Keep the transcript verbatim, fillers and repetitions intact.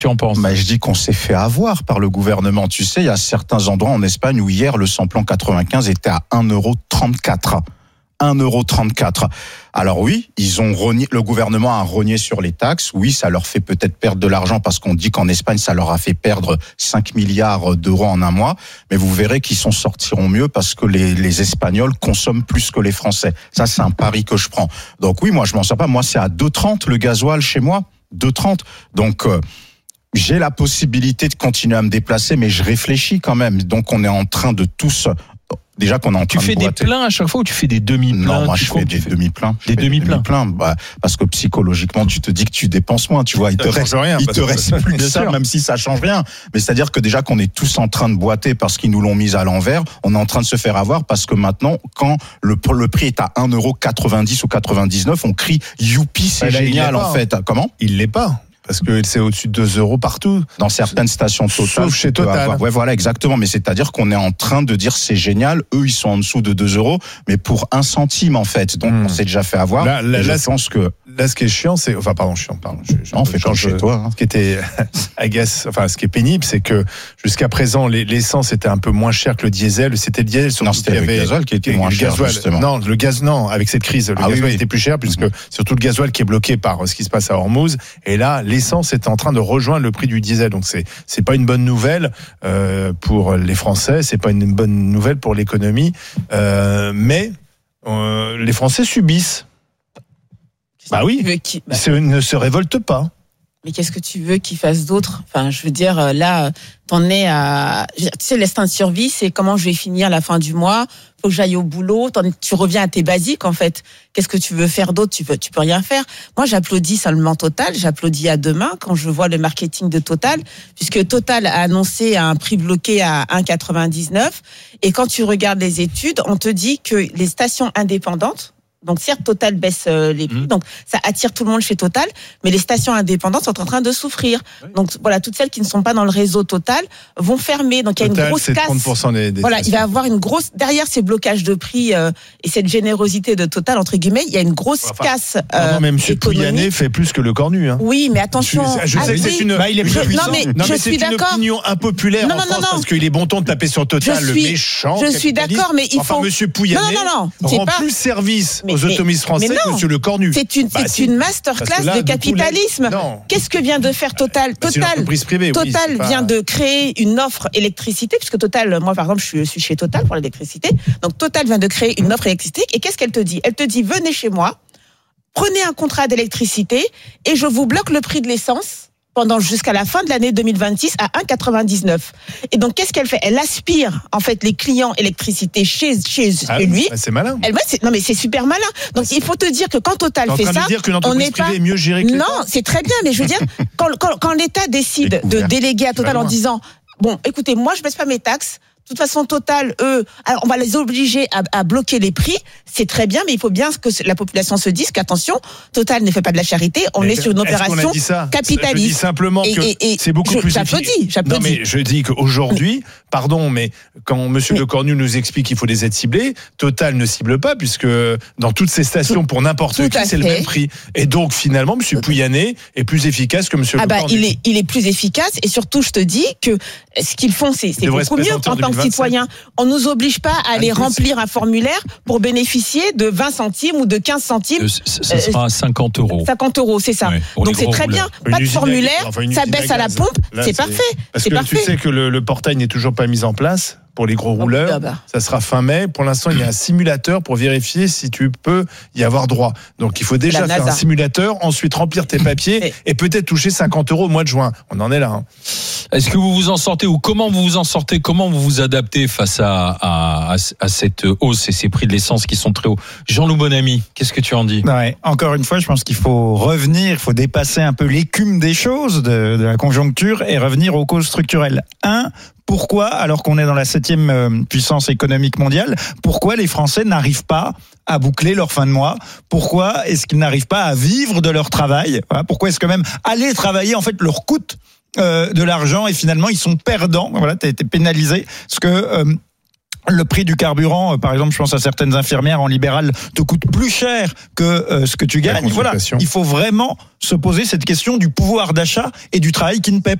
Tu en penses? Bah, je dis qu'on s'est fait avoir par le gouvernement. Tu sais, il y a certains endroits en Espagne où hier, le samplon quatre-vingt-quinze était à un euro trente-quatre. un euro trente-quatre. Alors oui, ils ont rogné, le gouvernement a rogné sur les taxes. Oui, ça leur fait peut-être perdre de l'argent parce qu'on dit qu'en Espagne, ça leur a fait perdre cinq milliards d'euros en un mois. Mais vous verrez qu'ils s'en sortiront mieux parce que les, les Espagnols consomment plus que les Français. Ça, c'est un pari que je prends. Donc oui, moi, je m'en sors pas. Moi, c'est à deux trente le gasoil chez moi. deux trente. Donc, euh, j'ai la possibilité de continuer à me déplacer, mais je réfléchis quand même. Donc, on est en train de tous... Déjà qu'on est en train tu fais de des boiter. pleins à chaque fois ou tu fais des demi-pleins? Non, moi tu je fais des demi-pleins. Des demi-pleins. demi-pleins, bah, parce que psychologiquement, tu te dis que tu dépenses moins, tu vois. Il te ça reste, rien, il te reste plus que ça, même si ça change rien. Mais c'est-à-dire que déjà qu'on est tous en train de boiter parce qu'ils nous l'ont mis à l'envers, on est en train de se faire avoir parce que maintenant, quand le, le prix est à un euro quatre-vingt-dix ou quatre-vingt-dix-neuf, on crie youpi, c'est bah là, génial en fait. Comment? Il l'est pas. Parce que c'est au-dessus de deux euros partout. Dans certaines stations Total. Sauf chez Total. Avoir. Ouais, voilà, exactement. Mais c'est-à-dire qu'on est en train de dire c'est génial. Eux, ils sont en dessous de deux euros, mais pour un centime, en fait. Donc, hmm. on s'est déjà fait avoir. Là, là, là je pense que. Là, ce qui est chiant, c'est, enfin, pardon, chiant, pardon. Je, je, non, on fait comme chez toi. Hein. Ce qui était agace, enfin, ce qui est pénible, c'est que jusqu'à présent, l'essence était un peu moins cher que le diesel. C'était le diesel. Non, c'était le gasoil qui était moins le cher, gasoil, justement. Non, le gaz, non, avec cette crise, le ah, gasoil oui, oui. était plus cher puisque mm-hmm. surtout le gasoil qui est bloqué par ce qui se passe à Hormuz. Et là, l'essence est en train de rejoindre le prix du diesel. Donc c'est, c'est pas une bonne nouvelle, euh, pour les Français. C'est pas une bonne nouvelle pour l'économie. Euh, mais, euh, les Français subissent. Bah oui, qui, bah, ils ne se révoltent pas. Mais qu'est-ce que tu veux qu'ils fassent d'autre? Enfin, je veux dire, là, t'en es à... Tu sais, l'instinct de survie, c'est comment je vais finir la fin du mois, faut que j'aille au boulot, tu reviens à tes basiques, en fait. Qu'est-ce que tu veux faire d'autre? Tu peux, tu peux rien faire. Moi, j'applaudis seulement Total, j'applaudis à demain quand je vois le marketing de Total, puisque Total a annoncé un prix bloqué à un euro quatre-vingt-dix-neuf, et quand tu regardes les études, on te dit que les stations indépendantes, donc certes Total baisse les prix, mmh. donc ça attire tout le monde chez Total, mais les stations indépendantes sont en train de souffrir. Oui. Donc voilà, toutes celles qui ne sont pas dans le réseau Total vont fermer. Donc il y a Total, une grosse c'est casse. trente pour cent des, des voilà, stations. Il va y avoir une grosse derrière ces blocages de prix euh, et cette générosité de Total entre guillemets, il y a une grosse enfin, casse. Euh, non, même M. Pouyanné fait plus que le Cornu. Hein. Oui, mais attention. Je, je sais, ah, c'est une. Bah, il est plus je, puissant. Non mais, non, je mais suis c'est d'accord. une opinion impopulaire non, en non, France non, non. parce qu'il est bon ton de taper sur Total, je suis, le méchant. Je suis d'accord, mais il enfin, faut. Monsieur Pouyanné non, non, non, rend pas... plus service mais, aux automobilistes français que Monsieur le Cornu. C'est une, bah, c'est une masterclass là, de capitalisme. Là, Qu'est-ce que vient de faire Total? bah, Total, privée, Total oui, pas... vient de créer une offre électricité, puisque Total, moi par exemple, je suis chez Total pour l'électricité. Donc Total vient de créer une offre électricité. Et qu'est-ce qu'elle te dit? Elle te dit, venez chez moi, prenez un contrat d'électricité et je vous bloque le prix de l'essence pendant jusqu'à la fin de l'année deux mille vingt-six à un euro quatre-vingt-dix-neuf. Et donc, qu'est-ce qu'elle fait? Elle aspire, en fait, les clients électricité chez, chez, ah, chez lui. Bah c'est malin. Elle, c'est, non, mais c'est super malin. Donc, bah, il faut te dire que quand Total fait ça, dire on n'est pas... est mieux gérée que non, c'est très bien, mais je veux dire, quand, quand, quand l'État décide de déléguer à Total en disant, bon, écoutez, moi, je baisse pas mes taxes, de toute façon, Total, eux, alors on va les obliger à, à bloquer les prix. C'est très bien, mais il faut bien que la population se dise qu'attention, Total ne fait pas de la charité. On mais est sur une opération capitaliste. Je dis simplement et, que et, et c'est beaucoup je, plus. J'applaudis, j'applaudis. Non, mais je dis qu'aujourd'hui, mais, pardon, mais quand Monsieur mais, Le Cornu nous explique qu'il faut des aides ciblées, Total ne cible pas puisque dans toutes ces stations, tout, pour n'importe qui, c'est fait. Le même prix. Et donc finalement, Monsieur Pouyanné est plus efficace que Monsieur ah Le bah, Cornu. Il est, il est plus efficace et surtout, je te dis que ce qu'ils font, c'est, c'est beaucoup mieux en tant que citoyen. On nous oblige pas à aller remplir un formulaire pour bénéficier de vingt centimes ou de quinze centimes. Ça sera cinquante euros. cinquante euros, c'est ça. Ouais, donc c'est très bien. Pas de formulaire, enfin, ça baisse à la pompe, là, c'est, c'est parfait. Parce c'est que parfait. Tu sais que le, le portail n'est toujours pas mis en place. Pour les gros rouleurs, oh, bah bah. ça sera fin mai. Pour l'instant, il y a un simulateur pour vérifier si tu peux y avoir droit. Donc, il faut déjà faire un simulateur, ensuite remplir tes papiers et, et peut-être toucher cinquante euros au mois de juin. On en est là. Hein. Est-ce que vous vous en sortez ou comment vous vous en sortez? Comment vous vous adaptez face à, à, à cette hausse et ces prix de l'essence qui sont très hauts? Jean-Loup Bonamy, qu'est-ce que tu en dis? Ouais, encore une fois, je pense qu'il faut revenir, il faut dépasser un peu l'écume des choses, de, de la conjoncture et revenir aux causes structurelles. Un, pourquoi, alors qu'on est dans la septième puissance économique mondiale, pourquoi les Français n'arrivent pas à boucler leur fin de mois? Pourquoi est-ce qu'ils n'arrivent pas à vivre de leur travail? Pourquoi est-ce que même aller travailler, en fait, leur coûte euh, de l'argent et finalement, ils sont perdants? Voilà, t'as été pénalisé. Parce que... Euh, le prix du carburant, euh, par exemple, je pense à certaines infirmières en libéral, te coûte plus cher que euh, ce que tu gagnes. Voilà, il faut vraiment se poser cette question du pouvoir d'achat et du travail qui ne paie